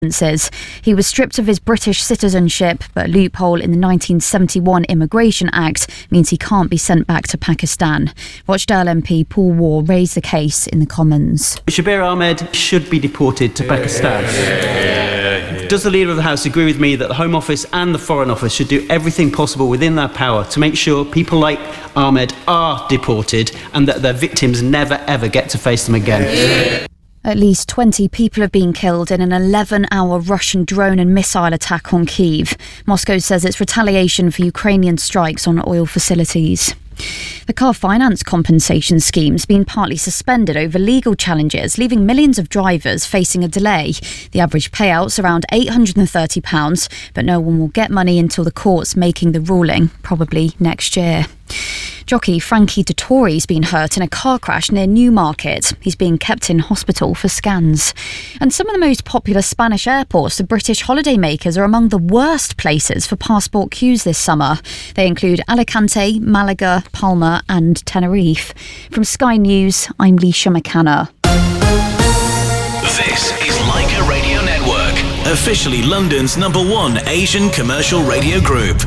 He was stripped of his British citizenship, but a loophole in the 1971 Immigration Act means he can't be sent back to Pakistan. Rochdale MP Paul Waugh raised the case in the Commons. Shabir Ahmed should be deported to Pakistan. Does the Leader of the House agree with me that the Home Office and the Foreign Office should do everything possible within their power to make sure people like Ahmed are deported and that their victims never ever get to face them again? At least 20 people have been killed in an 11-hour Russian drone and missile attack on Kyiv. Moscow says it's retaliation for Ukrainian strikes on oil facilities. The car finance compensation scheme's been partly suspended over legal challenges, leaving millions of drivers facing a delay. The average payout's around £830, but no one will get money until the court's making the ruling, probably next year. Jockey Frankie Dettori's been hurt in a car crash near Newmarket. He's being kept in hospital for scans. And some of the most popular Spanish airports, the British holidaymakers, are among the worst places for passport queues this summer. They include Alicante, Malaga, Palma and Tenerife. From Sky News, I'm Leisha McCanna. This is Leica Radio Network, officially London's #1 Asian commercial radio group.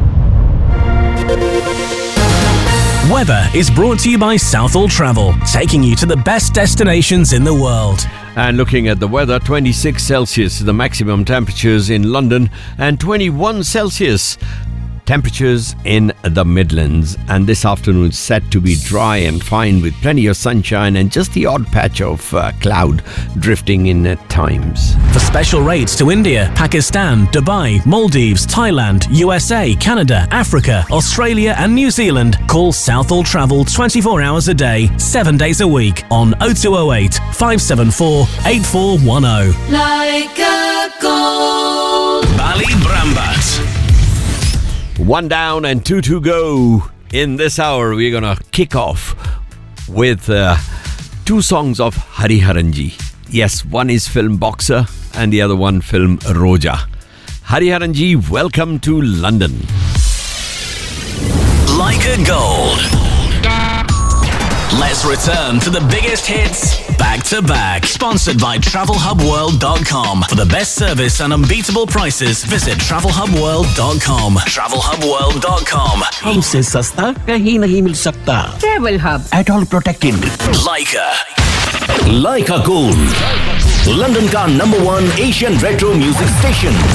Weather is brought to you by Southall Travel, taking you to the best destinations in the world. And looking at the weather, 26 Celsius the maximum temperatures in London and 21 Celsius temperatures in the Midlands. And this afternoon set to be dry and fine with plenty of sunshine and just the odd patch of cloud drifting in at times. For special rates to India, Pakistan, Dubai, Maldives, Thailand, USA, Canada, Africa, Australia and New Zealand, call Southall Travel 24 hours a day, 7 days a week on 0208 574 8410. Like a gold. Ballybrambat. 1 down and 2 to go. In this hour, we're going to kick off with 2 songs of Hariharanji. Yes, one is film Boxer and the other one film Roja. Hariharanji, welcome to London. Like a gold. Let's return to the biggest hits back to back. Sponsored by TravelHubWorld.com. For the best service and unbeatable prices, visit TravelHubWorld.com. TravelHubWorld.com. हमसे सस्ता कहीं नहीं मिल सकता. Travel Hub. At all protected. Leica. Leica Gold, London का #1 Asian retro music station.